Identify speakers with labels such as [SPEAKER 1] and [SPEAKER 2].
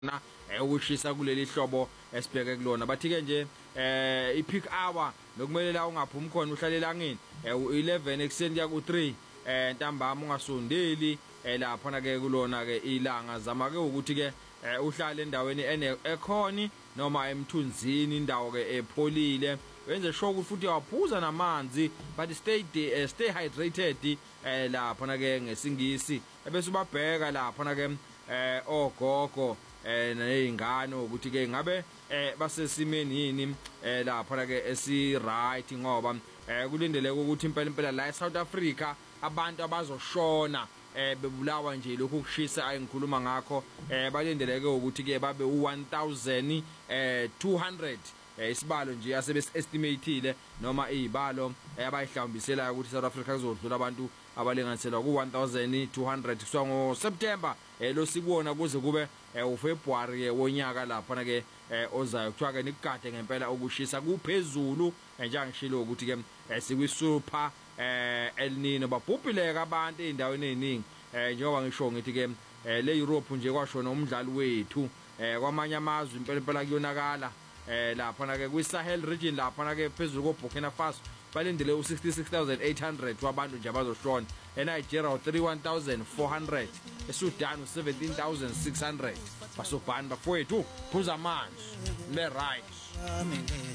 [SPEAKER 1] na ukushisa kuleli hlobo esibheke kulona bathi ke nje i-peak hour nokumele la ungaphumi khona uhlale elangeni u11 ekseni kuya ku3 ntambama ungasondeli lapha na ke kulona ke ilanga zama ke ukuthi ke uhlale endaweni ekhoni noma emthunzini indawo ke epholile wenze sure ukuthi futhi uyaphuza namanzi but stay hydrated lapha na ke ngesingisi ebese ubabheka lapha na ke ogogo nezingane ukuthi ke ngabe basesimeni yini lapha na ke esi right ngoba kulindeleke ukuthi impela la eSouth Africa abantu abazoshona bebulawa nje lokhu kushisa ayengikhuluma ngakho balindeleke ukuthi ke babe u1200 isibalo nje asebes estimateile noma izibalo abayihlambisela ukuthi South Africa kuzodlula abantu abalinganiselwa ku1200 kuswa ngo September lo sikubona kuze kube uFebruary wonyaka lapha na ke ozayo kuthiwa ke nikugade ngempela ukushisa kuphezulu njengangishilo ukuthi ke sikwi-super El Nino babhubhileka abantu eindaweni eziningi njengoba ngisho ngithi ke le Europe nje kwashona umdlali wethu kwamanye amazwe impela kuyonakala lapha na ke kwi-Sahel region lapha na ke phezulu ko Burkina Faso balindele u66800 wabantu nje abazoshona eNigeria u31400 eSudan u17600 basobhani bafowethu phuza amanzi le right